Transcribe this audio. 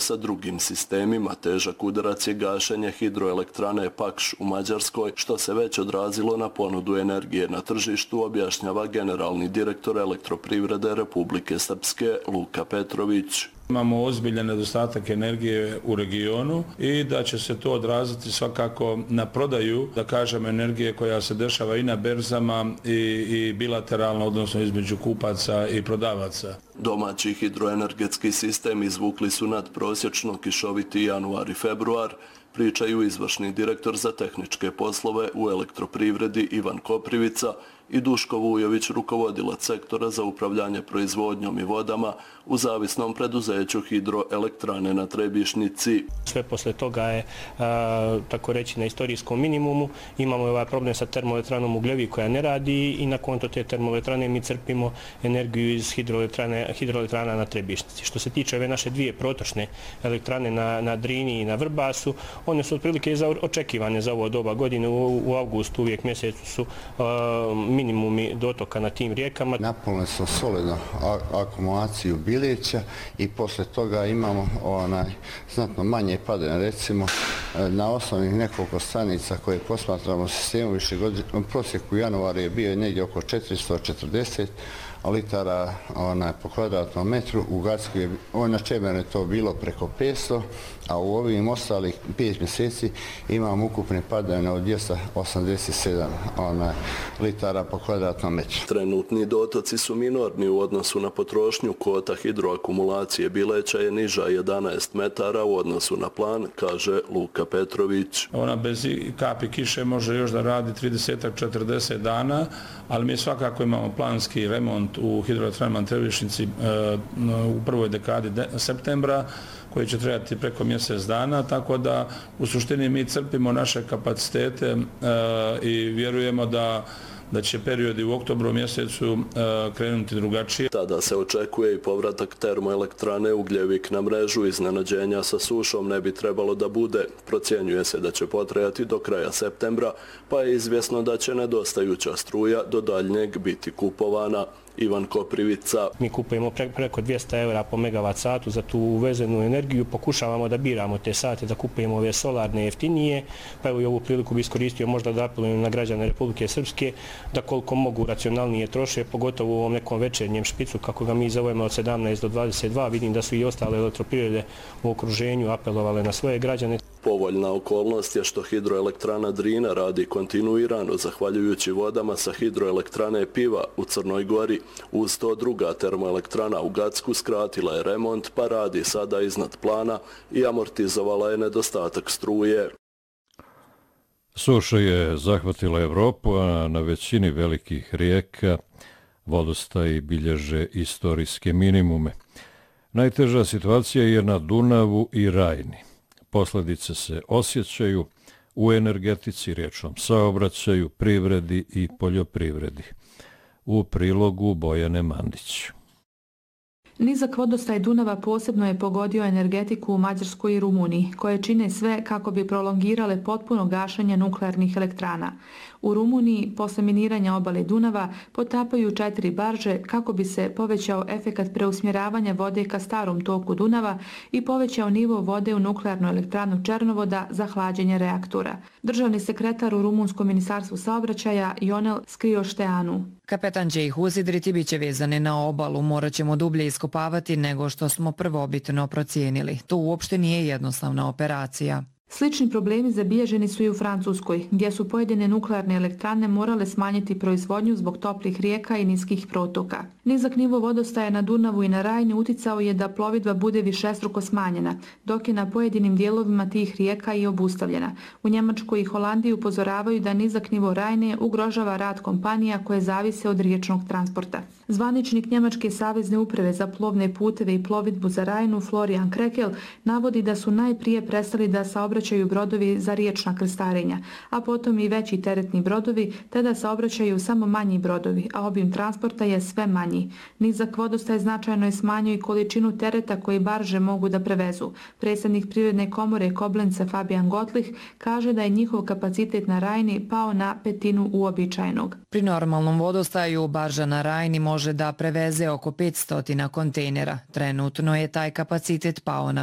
sa drugim sistemima. Težak udarac je gašenje hidroelektrane Pakš u Mađarskoj, što se već odrazilo na ponudu energije na tržištu, objašnjava generalni direktor Elektroprivrede Republike Srpske Luka Petrović. Imamo ozbiljan nedostatak energije u regionu i da će se to odraziti svakako na prodaju, da kažem, energije koja se dešava i na berzama i bilateralno, odnosno između kupaca i prodavaca. Domaći hidroenergetski sistem izvukli su nadprosječno kišoviti januar i februar, pričaju izvršni direktor za tehničke poslove u Elektroprivredi Ivan Koprivica i Duško Vujović, rukovodilac sektora za upravljanje proizvodnjom i vodama u zavisnom preduzeću hidroelektrane na Trebišnjici. Sve posle toga je, tako reći, na istorijskom minimumu. Imamo ovaj problem sa termoelektranom Ugljevi koja ne radi i na konto te termoelektrane mi crpimo energiju iz hidroelektrana na Trebišnjici. Što se tiče ove naše dvije protočne elektrane na Drini i na Vrbasu, one su otprilike očekivane za ovo doba godine. U avgustu uvijek mjesecu su minimumi dotoka na tim rijekama. Napunili smo solidno akumulaciju Bileća i posle toga imamo znatno manje padanja. Recimo, na osnovnih nekoliko stanica koje posmatramo sistemu višegodišnjeg, prosjek u januaru je bio negdje oko 440 litara po kvadratnom metru. U Gacku na Čemeru je to bilo preko 500, a u ovim ostalih 5 mjeseci imamo ukupne padanje od 287 litara po kvadratnom metru. Trenutni dotoci su minorni u odnosu na potrošnju. Kvota hidroakumulacije Bileća je niža 11 metara u odnosu na plan, kaže Luka Petrović. Ona bez kapi kiše može još da radi 30-40 dana, ali mi svakako imamo planski remont u hidroelektranama Trebišnjici u prvoj dekadi septembra, koji će trebati preko mjesec dana, tako da u suštini mi crpimo naše kapacitete i vjerujemo da će periodi u oktobru mjesecu krenuti drugačije. Tada se očekuje i povratak termoelektrane Ugljevik na mrežu. Iznenađenja sa sušom ne bi trebalo da bude. Procjenjuje se da će potrajati do kraja septembra, pa je izvjesno da će nedostajuća struja do daljnjeg biti kupovana. Ivan Koprivica. Mi kupujemo preko 200 € po megavat satu za tu uvezenu energiju. Pokušavamo da biramo te sate, da kupujemo ove solarne jeftinije. Pa evo i ovu priliku bi iskoristio možda da apelujem na građane Republike Srpske da koliko mogu racionalnije troše, pogotovo u ovom nekom večernjem špicu, kako ga mi zovemo od 17 do 22. Vidim da su i ostale elektroprivrede u okruženju apelovale na svoje građane. Povoljna okolnost je što hidroelektrana Drina radi kontinuirano, zahvaljujući vodama sa hidroelektrane Piva u Crnoj Gori. Uz to druga termoelektrana u Gacku skratila je remont, pa radi sada iznad plana i amortizovala je nedostatak struje. Suša je zahvatila Evropu, a na većini velikih rijeka vodostaji bilježe istorijske minimume. Najteža situacija je na Dunavu i Rajni. Posljedice se osjećaju u energetici, riječnom saobraćaju, privredi i poljoprivredi. U prilogu Bojane Mandić. Nizak vodostaj Dunava posebno je pogodio energetiku u Mađarskoj i Rumuniji, koje čine sve kako bi prolongirale potpuno gašenje nuklearnih elektrana. U Rumuniji, posle miniranja obale Dunava, potapaju 4 barže kako bi se povećao efekat preusmjeravanja vode ka starom toku Dunava i povećao nivo vode u nuklearnu elektranu Černovoda za hlađenje reaktora. Državni sekretar u Rumunskom ministarstvu saobraćaja Ionel Skriošteanu. Kapetan će ih usidriti, bit će vezane na obalu, morat ćemo dublje iskopavati nego što smo prvobitno procijenili. To uopšte nije jednostavna operacija. Slični problemi zabilježeni su i u Francuskoj, gdje su pojedine nuklearne elektrane morale smanjiti proizvodnju zbog toplih rijeka i niskih protoka. Nizak nivo vodostaja na Dunavu i na Rajni uticao je da plovidba bude višestruko smanjena, dok je na pojedinim dijelovima tih rijeka i obustavljena. U Njemačkoj i Holandiji upozoravaju da nizak nivo Rajne ugrožava rad kompanija koje zavise od riječnog transporta. Zvaničnik Njemačke savezne uprave za plovne puteve i plovidbu za Rajnu Florian Krekel navodi da su najprije prestali da saobraćaju brodovi za riječna krstarenja, a potom i veći teretni brodovi, te da saobraćaju samo manji brodovi, a obim transporta je sve manji. Nizak vodostaj značajno je smanjio i količinu tereta koji barže mogu da prevezu. Predsjednik Privredne komore Koblence Fabian Gottlich kaže da je njihov kapacitet na Rajni pao na 1/5 uobičajenog. Pri normalnom vodostaju barža na Rajni može da preveze oko 500 kontejnera. Trenutno je taj kapacitet pao na